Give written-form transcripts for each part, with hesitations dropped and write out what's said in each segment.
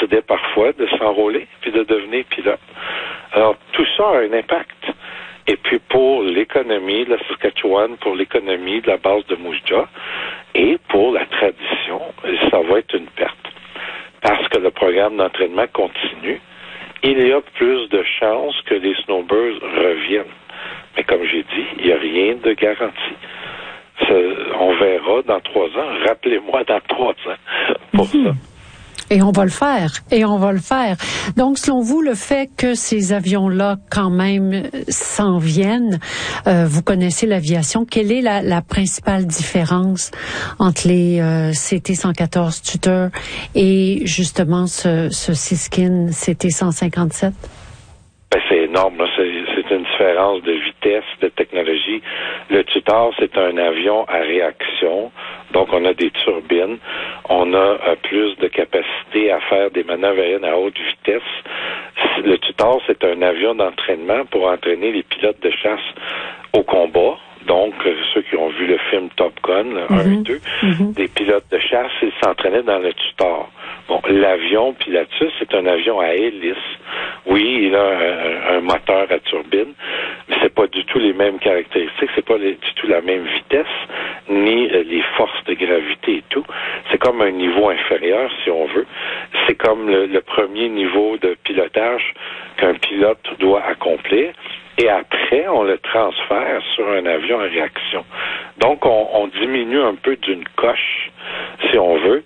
décidaient parfois de s'enrôler puis de devenir pilote. Alors, tout ça a un impact. Et puis, pour l'économie de la Saskatchewan, pour l'économie de la base de Moose Jaw et pour la tradition, ça va être une perte. Parce que le programme d'entraînement continue, il y a plus de chances que les snowbirds reviennent. Mais comme j'ai dit, il n'y a rien de garanti. On verra dans 3 ans. Rappelez-moi dans 3 ans pour ça. Et on va le faire. Donc, selon vous, le fait que ces avions-là, quand même, s'en viennent, vous connaissez l'aviation, quelle est la principale différence entre les CT-114 Tutor et justement ce Siskin CT-157? Ben, c'est énorme. C'est une différence de vitesse, de technologie. Le Tutor, c'est un avion à réaction. Donc, on a des turbines. On a plus de capacité à faire des manœuvres aériennes à haute vitesse. Le Tutor, c'est un avion d'entraînement pour entraîner les pilotes de chasse au combat. Donc, ceux qui ont vu le film Top Gun, 1 et 2, des pilotes de chasse, ils s'entraînaient dans le Tutor. Bon, l'avion Pilatus, c'est un avion à hélice. Oui, il a un moteur à turbine, mais c'est pas du tout les mêmes caractéristiques, c'est pas du tout la même vitesse, ni les forces de gravité et tout. C'est comme un niveau inférieur, si on veut. C'est comme le premier niveau de pilotage qu'un pilote doit accomplir. Et après, on le transfère sur un avion à réaction. Donc, on diminue un peu d'une coche, si on veut,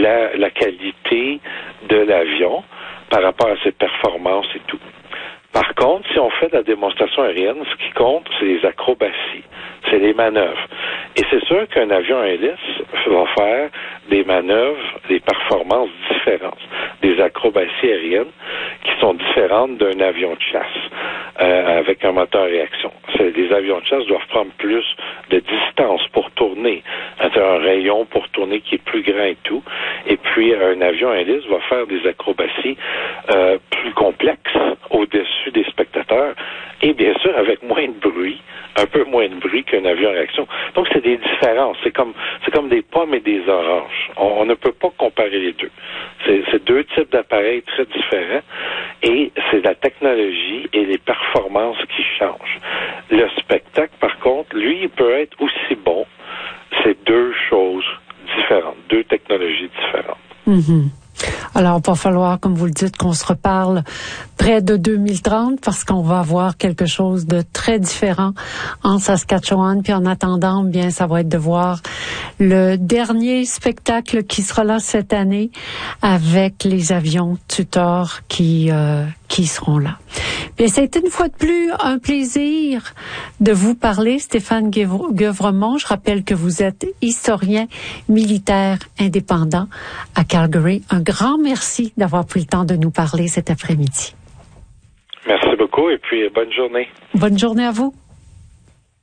la qualité de l'avion par rapport à ses performances et tout. Par contre, si on fait de la démonstration aérienne, ce qui compte, c'est les acrobaties, c'est les manœuvres. Et c'est sûr qu'un avion à hélice va faire des manœuvres, des performances différentes, des acrobaties aériennes qui sont différentes d'un avion de chasse avec un moteur à réaction. Les avions de chasse doivent prendre plus de distance pour tourner, un rayon pour tourner qui est plus grand et tout. Et puis, un avion à hélice va faire des acrobaties plus complexes au-dessus des spectateurs et bien sûr avec moins de bruit, un peu moins de bruit qu'un avion à réaction. Donc, c'est des différences. C'est comme des pommes et des oranges. On ne peut pas comparer les deux. C'est 2 types d'appareils très différents et c'est la technologie et les performances qui changent. Le spectacle, par contre, lui, il peut être aussi bon. C'est 2 choses différentes, 2 technologies différentes. Alors, il va falloir, comme vous le dites, qu'on se reparle près de 2030 parce qu'on va avoir quelque chose de très différent en Saskatchewan. Puis en attendant, bien, ça va être de voir le dernier spectacle qui sera là cette année avec les avions Tutor qui seront là. Bien, ça a été une fois de plus un plaisir de vous parler, Stéphane Guevremont. Je rappelle que vous êtes historien militaire indépendant à Calgary. Un grand merci d'avoir pris le temps de nous parler cet après-midi. Merci beaucoup et puis bonne journée. Bonne journée à vous.